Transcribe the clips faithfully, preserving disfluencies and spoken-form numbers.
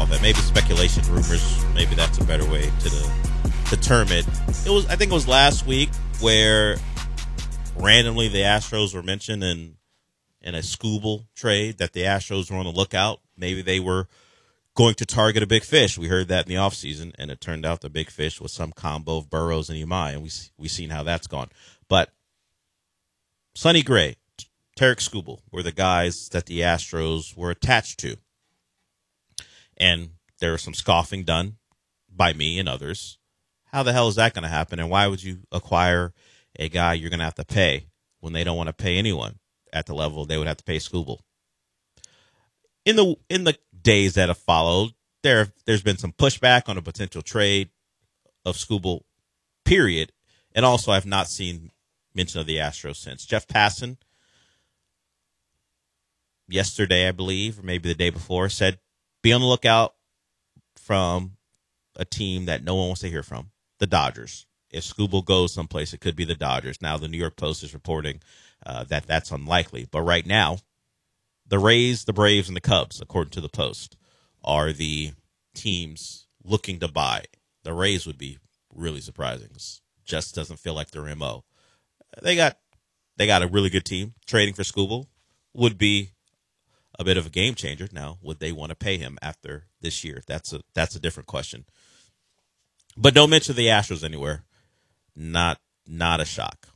about that. Maybe speculation, rumors. Maybe that's a better way to the, to term it. It was, I think, it was last week where randomly the Astros were mentioned in in a Skubal trade that the Astros were on the lookout. Maybe they were going to target a big fish. We heard that in the offseason, and it turned out the big fish was some combo of Burrows and Imai, and we we seen how that's gone. But Sonny Gray, Tarik Skubal were the guys that the Astros were attached to. And there was some scoffing done by me and others. How the hell is that going to happen? And why would you acquire a guy you're going to have to pay when they don't want to pay anyone at the level they would have to pay Skubal? In the in the days that have followed, there there's been some pushback on a potential trade of Skubal, period. And also, I've not seen mention of the Astros since. Jeff Passan, yesterday, I believe, or maybe the day before, said, be on the lookout from a team that no one wants to hear from, the Dodgers. If Skubal goes someplace, it could be the Dodgers. Now, the New York Post is reporting uh, that that's unlikely. But right now, the Rays, the Braves, and the Cubs, according to the Post, are the teams looking to buy. The Rays would be really surprising. It just doesn't feel like their M O. They got they got a really good team. Trading for Skubal would be a bit of a game changer. Now, would they want to pay him after this year? That's a that's a different question. But don't mention the Astros anywhere. Not not a shock.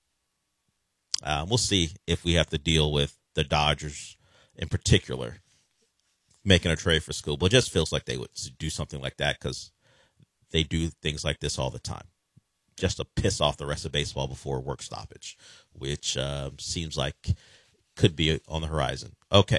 Uh, we'll see if we have to deal with the Dodgers in particular making a trade for Skubal. It just feels like they would do something like that because they do things like this all the time, just to piss off the rest of baseball before work stoppage, which uh, seems like could be on the horizon. Okay,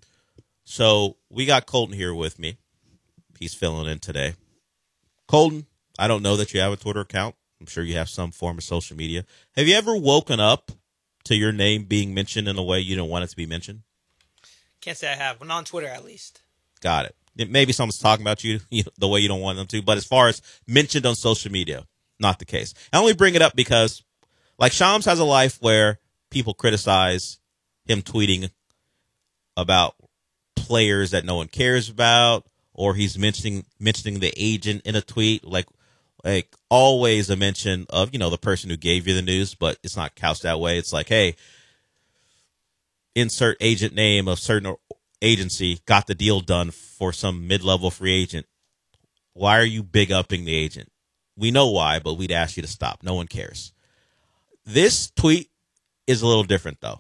so we got Colton here with me. He's filling in today. Colton, I don't know that you have a Twitter account. I'm sure you have some form of social media. Have you ever woken up to your name being mentioned in a way you don't want it to be mentioned? Can't say I have. Well, not on Twitter, at least. Got it. Maybe someone's talking about you, you know, the way you don't want them to. But as far as mentioned on social media, not the case. I only bring it up because, like, Shams has a life where people criticize him tweeting about players that no one cares about, or he's mentioning mentioning the agent in a tweet, like like always a mention of, you know, the person who gave you the news, but it's not couched that way. It's like, hey, insert agent name of certain agency got the deal done for some mid-level free agent. Why are you big upping the agent? We know why, but we'd ask you to stop. No one cares. This tweet is a little different, though.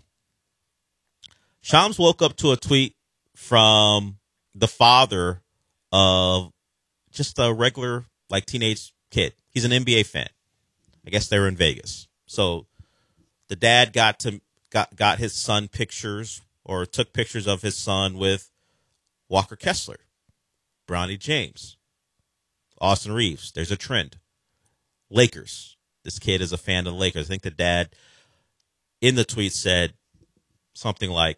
Shams woke up to a tweet from the father of just a regular, like, teenage kid. He's an N B A fan. I guess they were in Vegas. So the dad got to got got his son pictures or took pictures of his son with Walker Kessler, Bronny James, Austin Reeves. There's a trend. Lakers. This kid is a fan of the Lakers. I think the dad in the tweet said something like,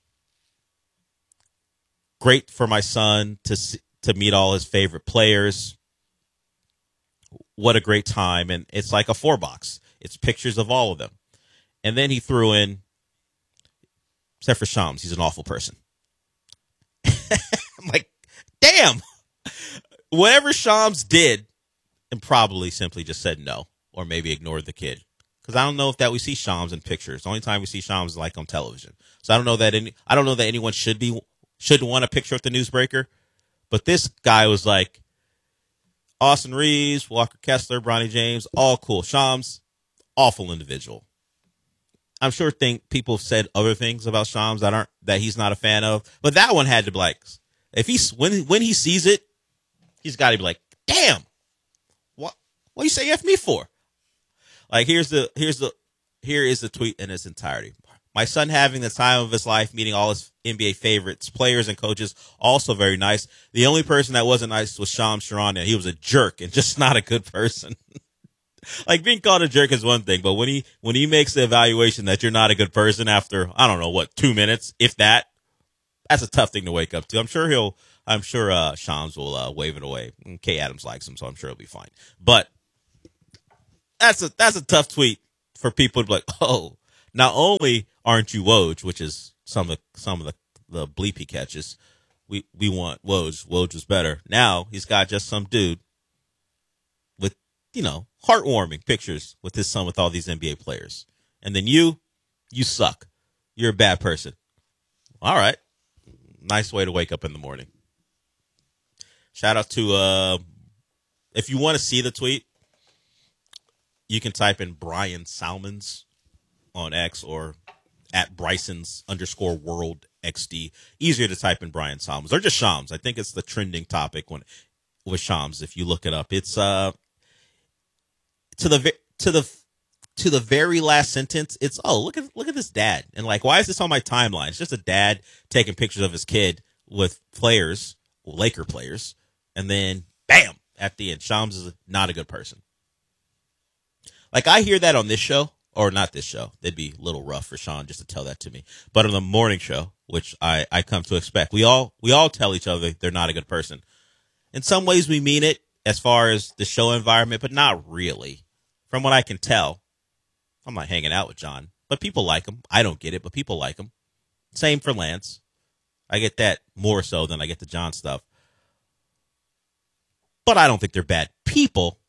great for my son to see, to meet all his favorite players. What a great time. And it's like a four box. It's pictures of all of them. And then he threw in, except for Shams, he's an awful person. I'm like, damn. Whatever Shams did, and probably simply just said no, or maybe ignored the kid. Because I don't know if that we see Shams in pictures. The only time we see Shams is like on television. So I don't know that any I don't know that anyone should be should want a picture of the newsbreaker. But this guy was like, Austin Reeves, Walker Kessler, Bronny James, all cool. Shams, awful individual. I'm sure think people have said other things about Shams that aren't that he's not a fan of, but that one had to be like, if he's when when he sees it, he's got to be like, damn, what what you say F me for? Like here's the here's the here is the tweet in its entirety. My son having the time of his life, meeting all his N B A favorites, players and coaches, also very nice. The only person that wasn't nice was Shams Charania. He was a jerk and just not a good person. Like being called a jerk is one thing, but when he when he makes the evaluation that you're not a good person after, I don't know what, two minutes, if that, that's a tough thing to wake up to. I'm sure he'll I'm sure uh Shams will uh, wave it away. Kay Adams likes him, so I'm sure he'll be fine. But that's a that's a tough tweet for people to be like, oh, not only aren't you Woj, which is some of the some of the, the bleep he catches, we, we want Woj. Woj was better. Now he's got just some dude with, you know, heartwarming pictures with his son with all these N B A players. And then you, you suck. You're a bad person. All right. Nice way to wake up in the morning. Shout out to, uh, if you want to see the tweet, you can type in Brian Salmons on X or at Bryson's underscore world X D. Easier to type in Brian Salmons or just Shams. I think it's the trending topic when with Shams. If you look it up, it's uh to the to the to the very last sentence. It's oh look at look at this dad and like why is this on my timeline? It's just a dad taking pictures of his kid with players, Laker players, and then bam at the end. Shams is not a good person. Like, I hear that on this show, or not this show. That'd be a little rough for Sean just to tell that to me. But on the morning show, which I, I come to expect, we all we all tell each other they're not a good person. In some ways, we mean it as far as the show environment, but not really. From what I can tell, I'm not hanging out with John, but people like him. I don't get it, but people like him. Same for Lance. I get that more so than I get the John stuff. But I don't think they're bad people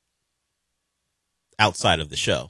outside of the show.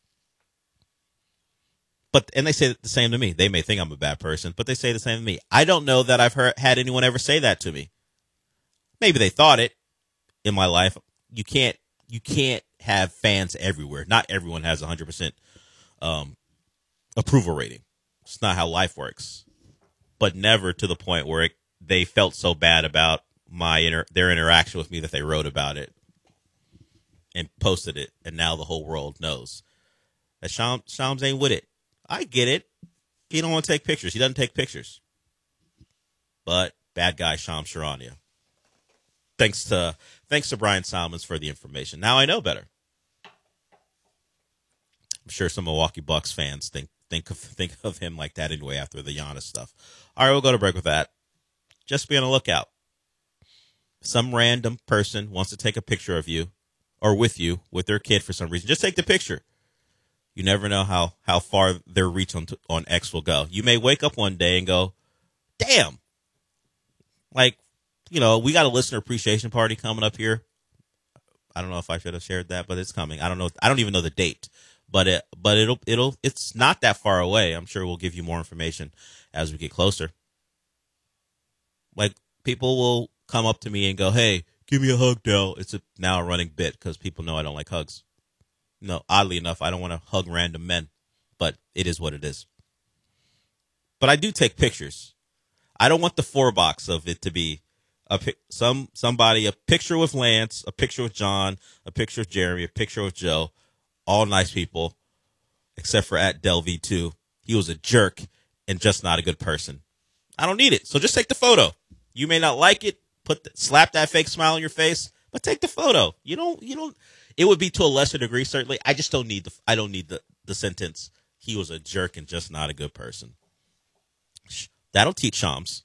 But and they say the same to me. They may think I'm a bad person, but they say the same to me. I don't know that I've heard had anyone ever say that to me. Maybe they thought it in my life. You can't you can't have fans everywhere. Not everyone has a hundred percent um approval rating. It's not how life works. But never to the point where it, they felt so bad about my inter, their interaction with me that they wrote about it and posted it, and now the whole world knows that Shams, Shams ain't with it. I get it. He don't want to take pictures. He doesn't take pictures. But bad guy Shams Charania. Thanks to thanks to Brian Salmons for the information. Now I know better. I'm sure some Milwaukee Bucks fans think think of think of him like that anyway after the Giannis stuff. All right, we'll go to break with that. Just be on the lookout. Some random person wants to take a picture of you or with you with their kid for some reason. Just take the picture. You never know how, how far their reach on on X will go. You may wake up one day and go, damn. Like, you know, we got a listener appreciation party coming up here. I don't know if I should have shared that, but it's coming. I don't know. I don't even know the date, but it, but it'll, it'll, it's not that far away. I'm sure we'll give you more information as we get closer. Like, people will come up to me and go, hey, give me a hug, Dell. It's a, now a running bit because people know I don't like hugs. No, oddly enough, I don't want to hug random men, but it is what it is. But I do take pictures. I don't want the four box of it to be a some somebody, a picture with Lance, a picture with John, a picture with Jeremy, a picture with Joe. All nice people, except for at Del V two. He was a jerk and just not a good person. I don't need it, so just take the photo. You may not like it. Put the, slap that fake smile on your face, but take the photo. You don't. You don't. It would be to a lesser degree, certainly. I just don't need the. I don't need the the sentence. He was a jerk and just not a good person. That'll teach Shams.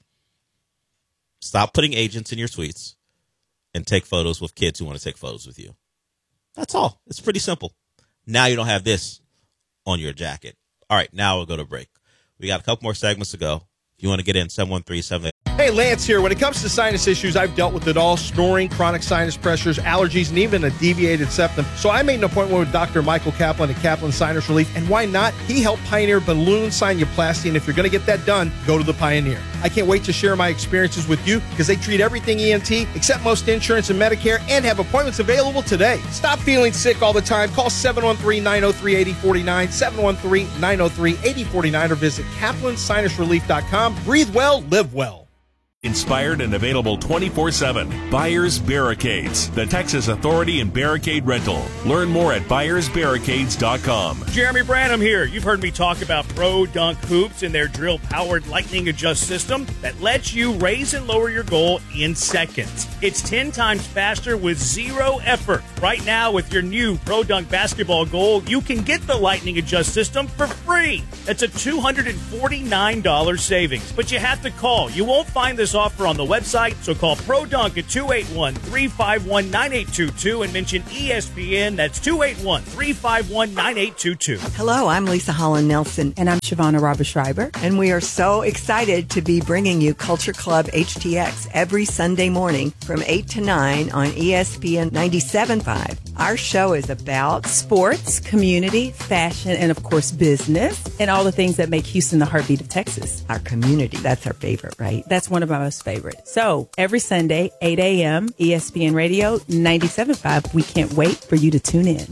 Stop putting agents in your tweets and take photos with kids who want to take photos with you. That's all. It's pretty simple. Now you don't have this on your jacket. All right, now we'll go to break. We got a couple more segments to go. If you want to get in, seven one three, seven eight. Hey, Lance here. When it comes to sinus issues, I've dealt with it all. Snoring, chronic sinus pressures, allergies, and even a deviated septum. So I made an appointment with Doctor Michael Kaplan at Kaplan Sinus Relief. And why not? He helped pioneer balloon sinuplasty. And if you're going to get that done, go to the Pioneer. I can't wait to share my experiences with you because they treat everything E N T, accept most insurance and Medicare, and have appointments available today. Stop feeling sick all the time. Call seven one three, nine oh three, eight oh four nine, seven one three, nine oh three, eight oh four nine, or visit kaplan sinus relief dot com. Breathe well, live well. Inspired and available twenty-four seven. Buyers Barricades, the Texas authority in barricade rental. Learn more at buyers barricades dot com. Jeremy Branham here. You've heard me talk about Pro Dunk Hoops and their drill-powered lightning adjust system that lets you raise and lower your goal in seconds. It's ten times faster with zero effort. Right now, with your new Pro Dunk basketball goal, you can get the lightning adjust system for free. That's a two hundred forty-nine dollars savings, but you have to call. You won't find the this offer on the website, so call ProDunk at two eight one, three five one, nine eight two two and mention E S P N. That's two eight one, three five one, nine eight two two. Hello, I'm Lisa Holland Nelson. And I'm Shavonna Robert Schreiber. And we are so excited to be bringing you Culture Club H T X every Sunday morning from eight to nine on E S P N ninety-seven point five. Our show is about sports, community, fashion, and of course business, and all the things that make Houston the heartbeat of Texas. Our community. That's our favorite, right? That's one of our most favorite. So every Sunday, eight a.m., E S P N Radio ninety-seven point five. We can't wait for you to tune in.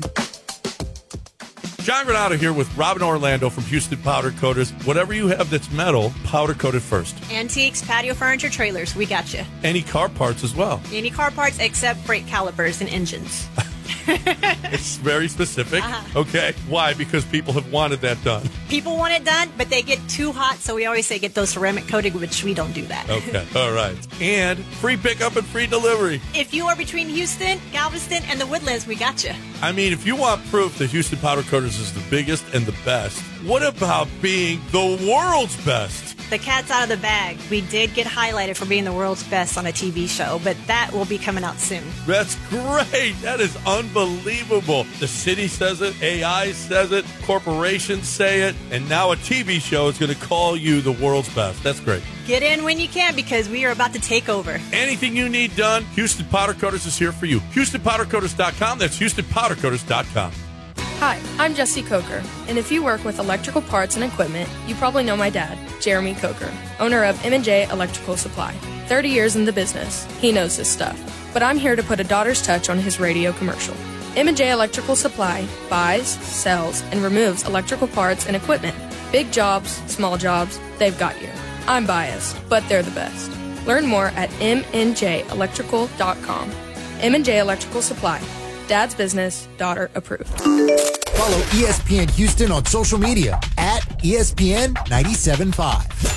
John Granado here with Robin Orlando from Houston Powder Coaters. Whatever you have that's metal, powder coated first. Antiques, patio furniture, trailers, we got you. Any car parts as well. Any car parts except brake calipers and engines. It's very specific. Uh-huh. Okay. Why? Because people have wanted that done. People want it done, but they get too hot, so we always say get those ceramic coated, which we don't do that. Okay. All right. And free pickup and free delivery. If you are between Houston, Galveston, and the Woodlands, we got you. I mean, if you want proof that Houston Powder Coaters is the biggest and the best, what about being the world's best? The cat's out of the bag. We did get highlighted for being the world's best on a T V show, but that will be coming out soon. That's great. That is unbelievable. The city says it, A I says it, corporations say it, and now a T V show is going to call you the world's best. That's great. Get in when you can because we are about to take over. Anything you need done, Houston Powder Coaters is here for you. Houston Powder Coaters dot com. That's Houston Powder Coaters dot com. Hi, I'm Jesse Coker, and if you work with electrical parts and equipment, you probably know my dad, Jeremy Coker, owner of M and J Electrical Supply. thirty years in the business, he knows his stuff. But I'm here to put a daughter's touch on his radio commercial. M and J Electrical Supply buys, sells, and removes electrical parts and equipment. Big jobs, small jobs, they've got you. I'm biased, but they're the best. Learn more at M N J electrical dot com. M and J Electrical Supply. Dad's business, daughter approved. Follow E S P N Houston on social media at E S P N ninety-seven point five.